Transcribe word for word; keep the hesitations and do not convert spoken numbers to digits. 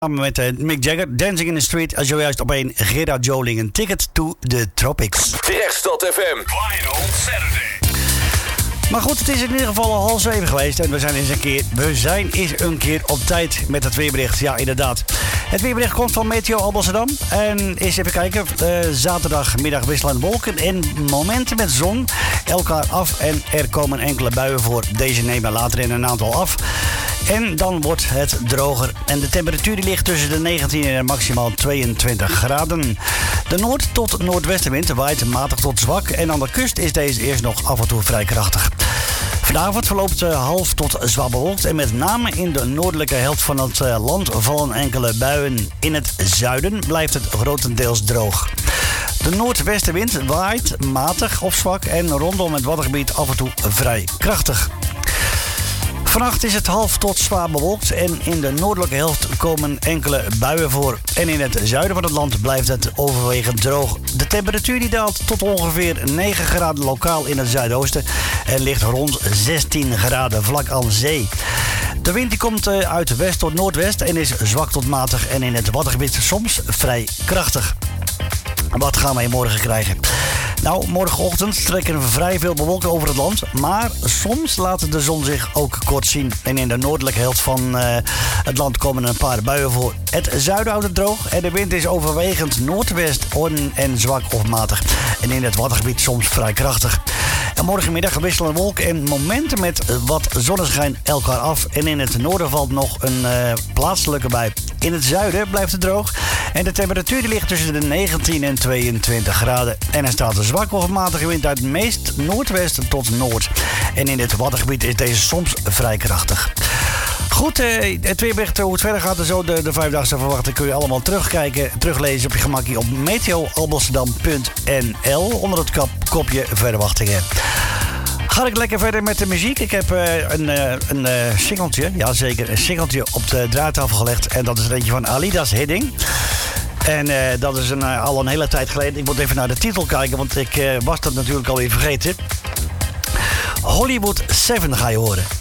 Samen met uh, Mick Jagger, Dancing in the Street, als zojuist op een Gerard Joling, een ticket to the Tropics. Rechtstad F M. Final Saturday. Maar goed, het is in ieder geval al half zeven geweest en we zijn eens een keer, we zijn eens een keer op tijd met het weerbericht. Ja, inderdaad. Het weerbericht komt van Meteo Alblasserdam en eens even kijken. Uh, zaterdagmiddag wisselende wolken en momenten met zon elkaar af en er komen enkele buien voor. Deze nemen later in een aantal af. En dan wordt het droger. En de temperatuur die ligt tussen de negentien en maximaal tweeëntwintig graden. De noord- tot noordwestenwind waait matig tot zwak. En aan de kust is deze eerst nog af en toe vrij krachtig. Vanavond verloopt uh, half tot zwaar bewolkt. En met name in de noordelijke helft van het uh, land vallen enkele buien. In het zuiden blijft het grotendeels droog. De noordwestenwind waait matig of zwak. En rondom het Waddengebied af en toe vrij krachtig. Vannacht is het half tot zwaar bewolkt en in de noordelijke helft komen enkele buien voor. En in het zuiden van het land blijft het overwegend droog. De temperatuur die daalt tot ongeveer negen graden lokaal in het zuidoosten en ligt rond zestien graden vlak aan zee. De wind die komt uit west tot noordwest en is zwak tot matig en in het Waddengebied soms vrij krachtig. Wat gaan wij morgen krijgen? Nou, morgenochtend trekken we vrij veel bewolking over het land. Maar soms laat de zon zich ook kort zien. En in de noordelijke helft van uh, het land komen een paar buien voor. Het zuiden houdt het droog en de wind is overwegend noordwest on- en zwak of matig. En in het Waddengebied soms vrij krachtig. En morgenmiddag wisselen wolken en momenten met wat zonneschijn elkaar af. En in het noorden valt nog een uh, plaatselijke bui. In het zuiden blijft het droog. En de temperatuur die ligt tussen de negentien en tweeëntwintig graden. En er staat een zwakke of matige wind uit meest noordwesten tot noord. En in het Waddengebied is deze soms vrij krachtig. Goed, eh, het weerbericht hoe het verder gaat en zo, de, de vijfdaagse verwachting kun je allemaal terugkijken, teruglezen op je gemakkie op meteo alblasserdam punt n l onder het kap, kopje verwachtingen. Ga ik lekker verder met de muziek. Ik heb uh, een, uh, een uh, singeltje, ja zeker, een singeltje op de draaitafel gelegd. En dat is er eentje van Alidas Hidding. En uh, dat is een, uh, al een hele tijd geleden. Ik moet even naar de titel kijken, want ik uh, was dat natuurlijk alweer vergeten. Hollywood zeven ga je horen.